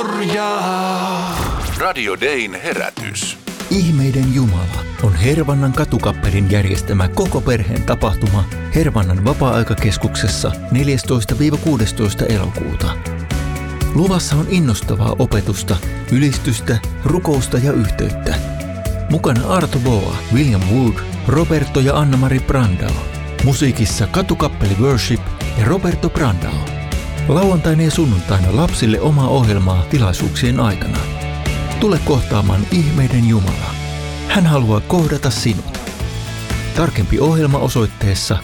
korjaa. Radio Dayn herätys. Ihmeiden Jumala on Hervannan katukappelin järjestämä koko perheen tapahtuma Hervannan vapaa-aikakeskuksessa 14-16 elokuuta. Luvassa on innostavaa opetusta, ylistystä, rukousta ja yhteyttä. Mukana Arto Boa, William Wood, Roberto ja Anna-Mari Brandao. Musiikissa katukappeli Worship ja Roberto Brandao. Lauantaina ja sunnuntaina lapsille omaa ohjelmaa tilaisuuksien aikana. Tule kohtaamaan Ihmeiden Jumala. Hän haluaa kohdata sinut. Tarkempi ohjelma osoitteessa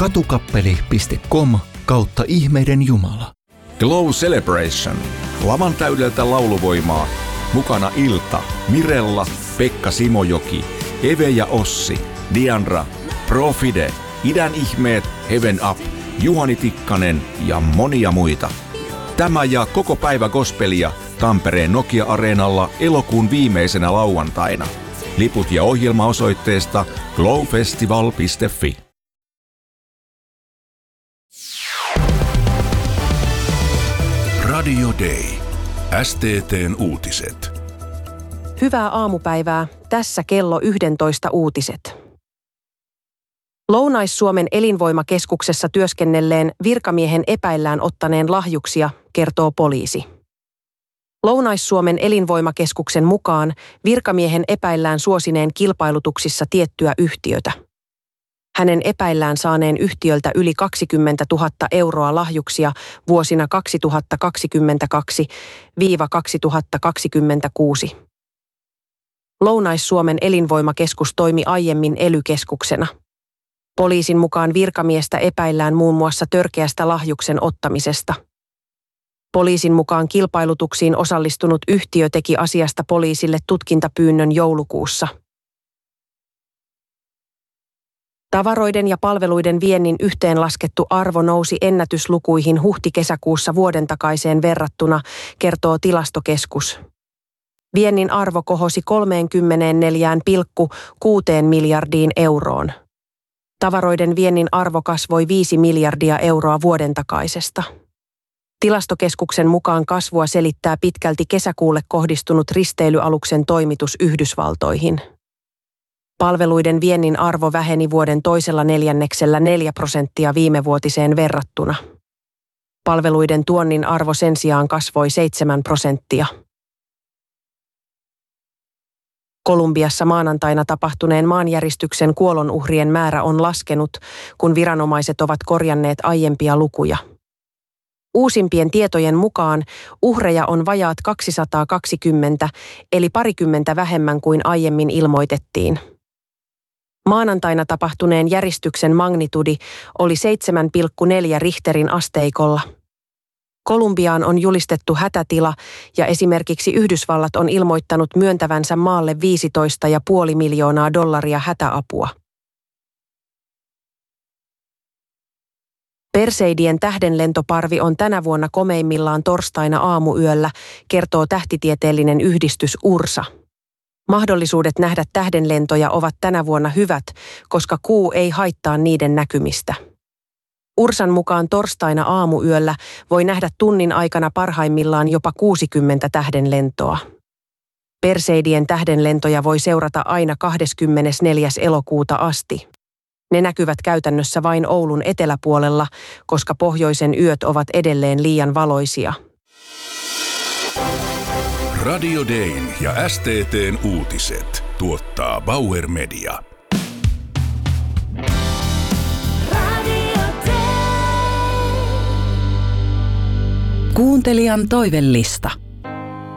katukappeli.com/Ihmeiden Jumala. Glow Celebration. Lavan täydeltä lauluvoimaa. Mukana Ilta, Mirella, Pekka Simojoki, Eve ja Ossi, Diandra, Profide, Idän ihmeet, Heaven Up, Juhani Tikkanen ja monia muita. Tämä ja koko päivä gospelia Tampereen Nokia-areenalla elokuun viimeisenä lauantaina. Liput ja ohjelma osoitteesta glowfestival.fi. Radio Day. STT:n uutiset. Hyvää aamupäivää. Tässä kello 11 uutiset. Lounais-Suomen elinvoimakeskuksessa työskennelleen virkamiehen epäillään ottaneen lahjuksia, kertoo poliisi. Lounais-Suomen elinvoimakeskuksen mukaan virkamiehen epäillään suosineen kilpailutuksissa tiettyä yhtiötä. Hänen epäillään saaneen yhtiöltä yli 20 000 euroa lahjuksia vuosina 2022–2026. Lounais-Suomen elinvoimakeskus toimi aiemmin ELY-keskuksena. Poliisin mukaan virkamiestä epäillään muun muassa törkeästä lahjuksen ottamisesta. Poliisin mukaan kilpailutuksiin osallistunut yhtiö teki asiasta poliisille tutkintapyynnön joulukuussa. Tavaroiden ja palveluiden viennin yhteenlaskettu arvo nousi ennätyslukuihin huhti-kesäkuussa vuoden takaiseen verrattuna, kertoo Tilastokeskus. Viennin arvo kohosi 34,6 miljardiin euroon. Tavaroiden viennin arvo kasvoi 5 miljardia euroa vuoden takaisesta. Tilastokeskuksen mukaan kasvua selittää pitkälti kesäkuulle kohdistunut risteilyaluksen toimitus Yhdysvaltoihin. Palveluiden viennin arvo väheni vuoden toisella neljänneksellä 4% viimevuotiseen verrattuna. Palveluiden tuonnin arvo sen sijaan kasvoi 7%. Kolumbiassa maanantaina tapahtuneen maanjäristyksen kuolonuhrien määrä on laskenut, kun viranomaiset ovat korjanneet aiempia lukuja. Uusimpien tietojen mukaan uhreja on vajaat 220, eli parikymmentä vähemmän kuin aiemmin ilmoitettiin. Maanantaina tapahtuneen järistyksen magnitudi oli 7,4 Richterin asteikolla. Kolumbiaan on julistettu hätätila ja esimerkiksi Yhdysvallat on ilmoittanut myöntävänsä maalle $15,5 miljoonaa hätäapua. Perseidien tähdenlentoparvi on tänä vuonna komeimmillaan torstaina aamuyöllä, kertoo tähtitieteellinen yhdistys URSA. Mahdollisuudet nähdä tähdenlentoja ovat tänä vuonna hyvät, koska kuu ei haittaa niiden näkymistä. URSAn mukaan torstaina aamuyöllä voi nähdä tunnin aikana parhaimmillaan jopa 60 tähdenlentoa. Perseidien tähdenlentoja voi seurata aina 24. elokuuta asti. Ne näkyvät käytännössä vain Oulun eteläpuolella, koska pohjoisen yöt ovat edelleen liian valoisia. Radio Dayn ja STT:n uutiset tuottaa Bauer Media. Kuuntelijan toivellista.